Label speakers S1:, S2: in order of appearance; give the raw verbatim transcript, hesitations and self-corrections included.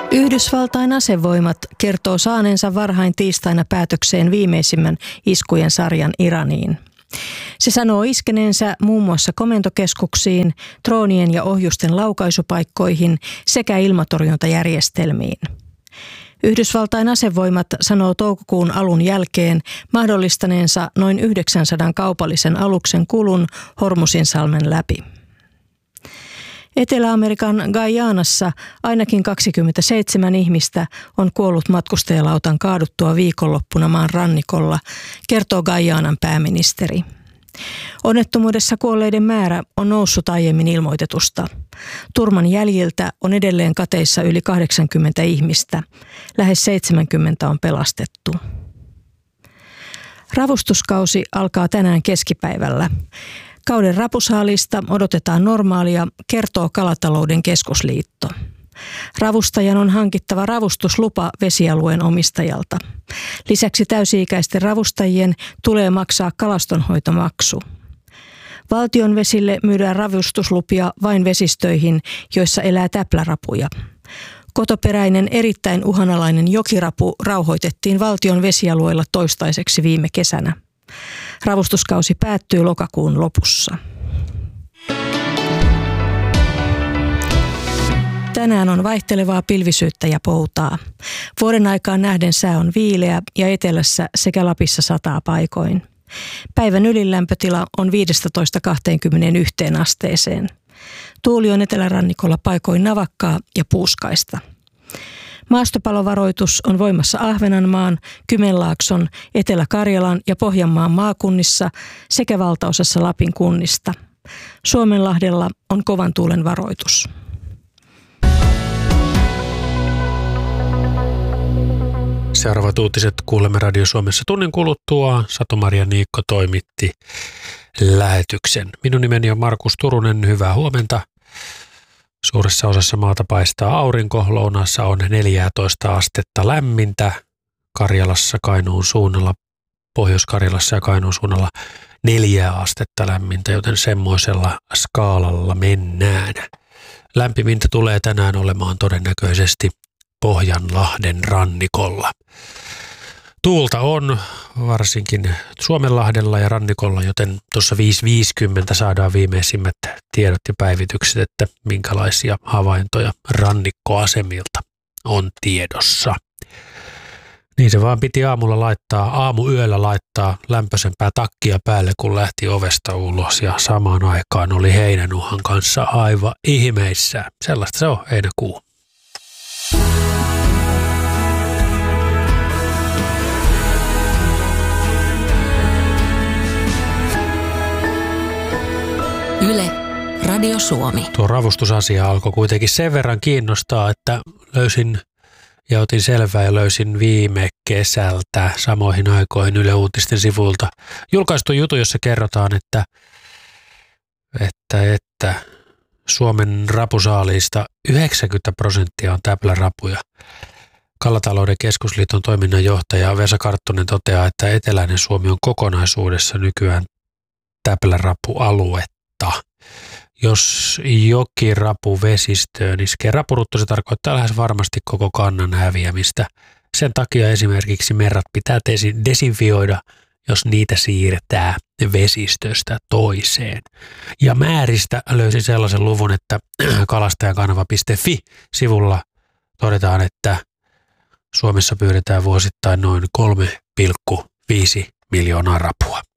S1: Yhdysvaltain asevoimat kertoo saaneensa varhain tiistaina päätökseen viimeisimmän iskujen sarjan Iraniin. Se sanoo iskeneensä muun muassa komentokeskuksiin, droonien ja ohjusten laukaisupaikkoihin sekä ilmatorjuntajärjestelmiin. Yhdysvaltain asevoimat sanoo toukokuun alun jälkeen mahdollistaneensa noin yhdeksänsadan kaupallisen aluksen kulun Hormuzinsalmen läpi. Etelä-Amerikan Guyanassa ainakin kaksikymmentäseitsemän ihmistä on kuollut matkustajalautan kaaduttua viikonloppuna maan rannikolla, kertoo Guyanan pääministeri. Onnettomuudessa kuolleiden määrä on noussut aiemmin ilmoitetusta. Turman jäljiltä on edelleen kateissa yli kahdeksankymmentä ihmistä. Lähes seitsemänkymmentä on pelastettu. Ravustuskausi alkaa tänään keskipäivällä. Kauden rapusaalista odotetaan normaalia, kertoo Kalatalouden keskusliitto. Ravustajan on hankittava ravustuslupa vesialueen omistajalta. Lisäksi täysi-ikäisten ravustajien tulee maksaa kalastonhoitomaksu. Valtion vesille myydään ravustuslupia vain vesistöihin, joissa elää täplärapuja. Kotoperäinen erittäin uhanalainen jokirapu rauhoitettiin valtion vesialueilla toistaiseksi viime kesänä. Ravustuskausi päättyy lokakuun lopussa. Tänään on vaihtelevaa pilvisyyttä ja poutaa. Vuoden aikaan nähden sää on viileä ja etelässä sekä Lapissa sataa paikoin. Päivän ylilämpötila on viisitoista kaksikymmentäyksi asteeseen. Tuuli on etelärannikolla paikoin navakkaa ja puuskaista. Maastopalovaroitus on voimassa Ahvenanmaan, Kymenlaakson, Etelä-Karjalan ja Pohjanmaan maakunnissa sekä valtaosassa Lapin kunnista. Suomenlahdella on kovan tuulen varoitus.
S2: Seuraavat uutiset kuulemme Radio Suomessa tunnin kuluttua. Satu-Maria Niikko toimitti lähetyksen. Minun nimeni on Markus Turunen. Hyvää huomenta. Suuressa osassa maata paistaa aurinko. Lounaassa on neljätoista astetta lämmintä. Karjalassa, Kainuun suunnalla, Pohjois-Karjalassa ja Kainuun suunnalla neljä astetta lämmintä, joten semmoisella skaalalla mennään. Lämpimintä tulee tänään olemaan todennäköisesti Pohjanlahden rannikolla. Tuulta on varsinkin Suomenlahdella ja rannikolla, joten tuossa viisi viisikymmentä saadaan viimeisimmät tiedot ja päivitykset, että minkälaisia havaintoja rannikkoasemilta on tiedossa. Niin se vaan piti aamulla laittaa, aamuyöllä laittaa lämpöisempää takkia päälle, kun lähti ovesta ulos ja samaan aikaan oli heinänuhan kanssa aivan ihmeissä. Sellaista se on heinäkuu.
S3: Yle, Radio Suomi.
S2: Tuo ravustusasia alkoi kuitenkin sen verran kiinnostaa, että löysin ja otin selvää ja löysin viime kesältä samoihin aikoihin Yle Uutisten sivuilta julkaistu jutu, jossa kerrotaan, että, että, että Suomen rapusaaliista yhdeksänkymmentä prosenttia on täplärapuja. Kalatalouden keskusliiton toiminnanjohtaja Vesa Karttunen toteaa, että eteläinen Suomi on kokonaisuudessa nykyään täplärapualuetta. Jos jokirapu vesistöön iskee rapurutto, se tarkoittaa lähes varmasti koko kannan häviämistä. Sen takia esimerkiksi merrat pitää desinfioida, jos niitä siirretään vesistöstä toiseen. Ja määristä löysin sellaisen luvun, että kalastajakanava piste fi-sivulla todetaan, että Suomessa pyydetään vuosittain noin kolme pilkku viisi miljoonaa rapua.